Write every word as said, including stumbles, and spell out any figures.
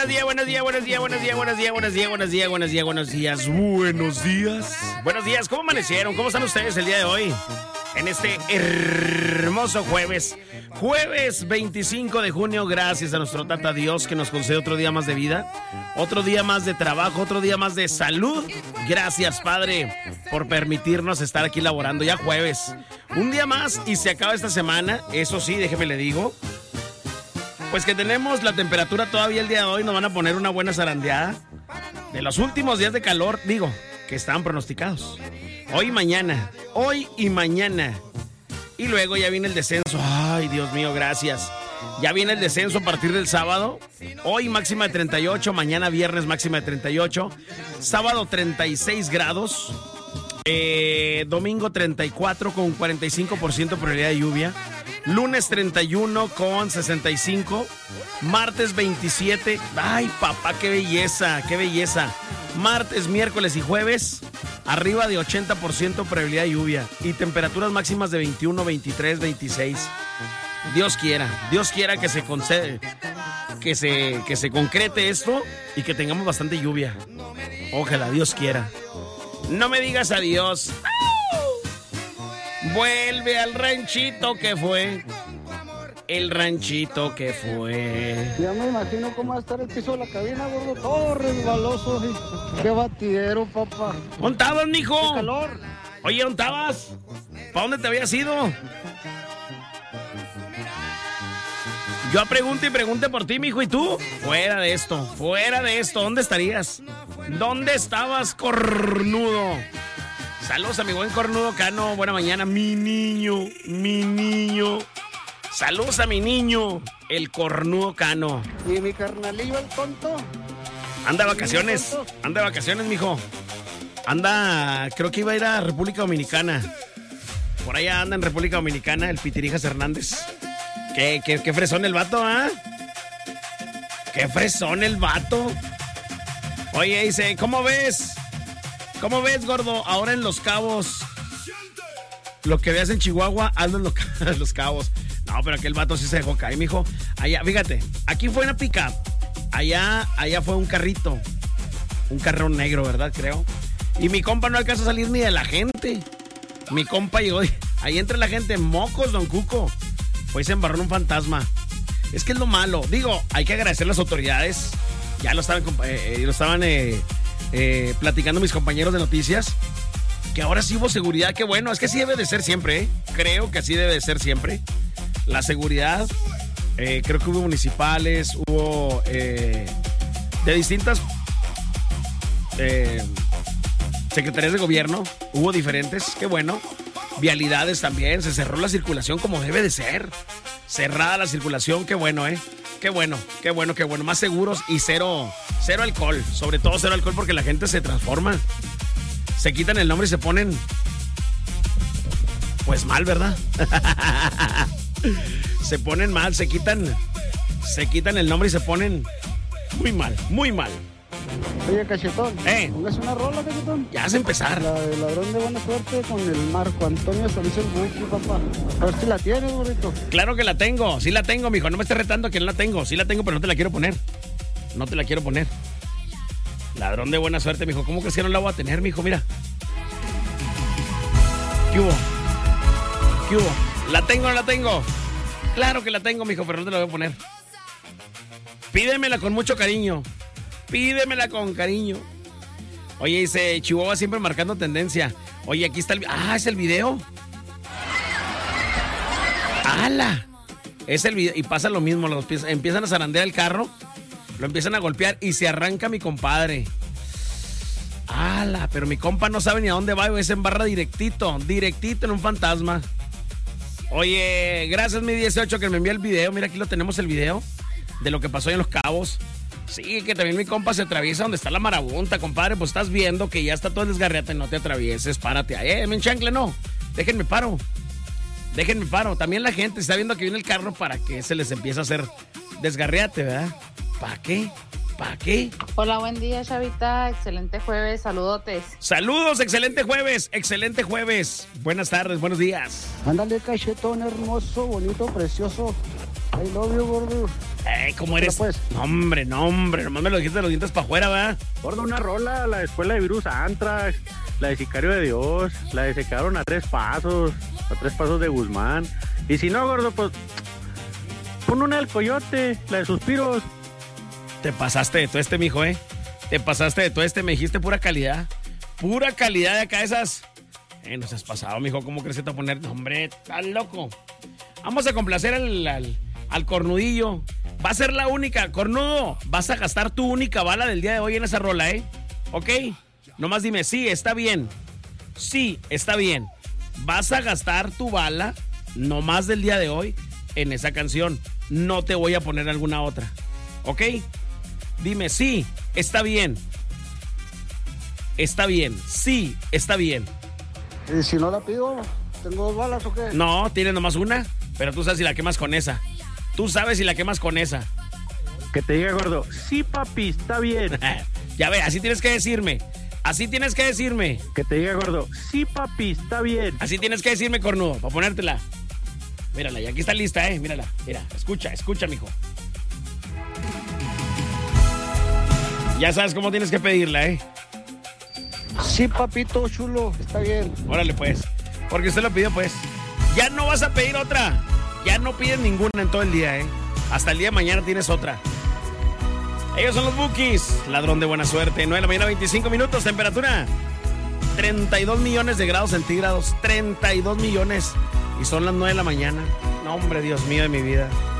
buenos días, buenos días, buenos días, buenos días, buenos días, buenos días, buenos días, buenos días, buenos días, buenos días. Buenos días, ¿cómo amanecieron? ¿Cómo están ustedes el día de hoy? En este hermoso jueves, jueves veinticinco de junio, gracias a nuestro Tata Dios que nos concede otro día más de vida, otro día más de trabajo, otro día más de salud. Gracias, Padre, por permitirnos estar aquí laborando ya jueves. Un día más y se acaba esta semana, eso sí, déjeme le digo. Pues que tenemos la temperatura todavía el día de hoy, nos van a poner una buena zarandeada de los últimos días de calor, digo, que estaban pronosticados. Hoy y mañana, hoy y mañana. Y luego ya viene el descenso. Ay, Dios mío, gracias. Ya viene el descenso a partir del sábado. Hoy máxima de treinta y ocho, mañana viernes máxima de treinta y ocho. Sábado treinta y seis grados. Eh, domingo treinta y cuatro con cuarenta y cinco por ciento probabilidad de lluvia. Lunes treinta y uno con sesenta y cinco. Martes veintisiete. Ay, papá, qué belleza, qué belleza. Martes, miércoles y jueves, arriba de ochenta por ciento probabilidad de lluvia. Y temperaturas máximas de veintiuno, veintitrés, veintiséis. Dios quiera, Dios quiera que se concede, que se, que se concrete esto y que tengamos bastante lluvia. Ojalá, Dios quiera. No me digas adiós. Vuelve al ranchito que fue. El ranchito que fue. Ya me imagino cómo va a estar el piso de la cabina, gordo. Todo resbaloso. ¿Sí? Qué batidero, papá. ¿Dónde estabas, mijo? Qué calor. Oye, ¿dónde estabas? ¿Para dónde te habías ido? Yo pregunto y pregunté por ti, mijo. ¿Y tú? Fuera de esto, fuera de esto. ¿Dónde estarías? ¿Dónde estabas, cornudo? Saludos a mi buen cornudo Cano. Buena mañana, mi niño, mi niño. Saludos a mi niño, el cornudo Cano. ¿Y mi carnalillo, el tonto? Anda de vacaciones, anda de vacaciones, mijo. Anda, creo que iba a ir a República Dominicana. Por allá anda en República Dominicana el Pitirijas Hernández. ¿Qué, qué, qué fresón el vato, ah? ¿eh? ¿Qué fresón el vato? Oye, dice, ¿cómo ves? ¿Cómo ves, gordo? Ahora en Los Cabos. Lo que veas en Chihuahua, hazlo en Los, los Cabos. No, pero aquel vato sí se dejó caer, mijo. Allá, fíjate, aquí fue una pick-up. Allá, allá fue un carrito. Un carro negro, ¿verdad? Creo. Y mi compa no alcanzó a salir ni de la gente. Mi compa llegó, ahí entre la gente, mocos, don Cuco. Pues se embarró en un fantasma. Es que es lo malo. Digo, hay que agradecer a las autoridades. Ya lo estaban, eh, lo estaban eh, eh, platicando mis compañeros de noticias. Que ahora sí hubo seguridad. Qué bueno, es que así debe de ser siempre, ¿eh? Creo que así debe de ser siempre. La seguridad, eh, creo que hubo municipales, hubo eh, de distintas eh, secretarías de gobierno, hubo diferentes, qué bueno. Vialidades también, se cerró la circulación como debe de ser. Cerrada la circulación, qué bueno, ¿eh? Qué bueno, qué bueno, qué bueno. Más seguros y cero, cero alcohol, sobre todo cero alcohol porque la gente se transforma. Se quitan el nombre y se ponen, pues mal, ¿verdad? Se ponen mal, se quitan, se quitan el nombre y se ponen muy mal, muy mal. Oye, Cachetón, ¿Eh? ¿pongas una rola, Cachetón? Ya vas a empezar. La de Ladrón de Buena Suerte con el Marco Antonio Solís el Buki, papá. A ver si la tienes, bonito. Claro que la tengo, sí la tengo, mijo. No me estés retando que no la tengo. Sí la tengo, pero no te la quiero poner. No te la quiero poner. Ladrón de Buena Suerte, mijo. ¿Cómo crees que no la voy a tener, mijo? Mira. ¿Qué hubo? ¿Qué hubo? ¿La tengo o no la tengo? Claro que la tengo, mijo, pero no te la voy a poner. Pídemela con mucho cariño. Pídemela con cariño. Oye, dice Chihuahua siempre marcando tendencia. Oye, aquí está el... Ah, es el video. ¡Hala! Es el video. Y pasa lo mismo. Los pies, empiezan a zarandear el carro. Lo empiezan a golpear y se arranca mi compadre. ¡Hala! Pero mi compa no sabe ni a dónde va. Y se embarra directito. Directito en un fantasma. Oye, gracias mi dieciocho que me envió el video. Mira, aquí lo tenemos el video de lo que pasó en Los Cabos. Sí, que también mi compa se atraviesa donde está la marabunta, compadre. Pues estás viendo que ya está todo el desgarriate. No te atravieses, párate. Eh, me enchancle, no. Déjenme paro. Déjenme paro. También la gente está viendo que viene el carro para que se les empiece a hacer desgarriate, ¿verdad? ¿Para qué? ¿Para qué? Hola, buen día, Chavita. Excelente jueves. Saludotes. Saludos, excelente jueves. Excelente jueves. Buenas tardes, buenos días. Ándale, Cachetón, hermoso, bonito, precioso. I love you, gordo. Eh, ¿cómo eres? Pero pues. No, hombre, no, hombre, nomás me lo dijiste de los dientes para afuera, ¿verdad? Gordo, una rola, la de Escuela de Virus Antrax, la de Sicario de Dios, la de Se Quedaron a Tres Pasos, a Tres Pasos de Guzmán. Y si no, gordo, pues pon una del Coyote, la de Suspiros. Te pasaste de todo este, mijo, ¿eh? Te pasaste de todo este, me dijiste pura calidad. Pura calidad de acá esas. Eh, no seas pasado, mijo, ¿cómo crees que te va a poner? No, hombre, estás loco. Vamos a complacer al, al, al cornudillo. Va a ser la única, cornudo. Vas a gastar tu única bala del día de hoy en esa rola, ¿eh? ¿Ok? Nomás dime, sí, está bien. Sí, está bien. Vas a gastar tu bala, nomás del día de hoy, en esa canción. No te voy a poner alguna otra. ¿Ok? Dime, sí, está bien. Está bien, sí, está bien. ¿Y si no la pido, tengo dos balas o qué? No, tienes nomás una, pero tú sabes si la quemas con esa. Tú sabes si la quemas con esa. Que te diga, gordo, sí, papi, está bien. Ya ve, así tienes que decirme. Así tienes que decirme. Que te diga, gordo, sí, papi, está bien. Así tienes que decirme, cornudo, para ponértela. Mírala, y aquí está lista, eh. Mírala, mira, escucha, escucha, mijo. Ya sabes cómo tienes que pedirla, eh. Sí, papito chulo, está bien. Órale, pues. Porque usted lo pidió, pues. Ya no vas a pedir otra. Ya no pides ninguna en todo el día, ¿eh? Hasta el día de mañana tienes otra. Ellos son los Bukis. Ladrón de buena suerte. nueve de la mañana, veinticinco minutos. Temperatura treinta y dos millones de grados centígrados. treinta y dos millones. Y son las nueve de la mañana. No, hombre, Dios mío de mi vida.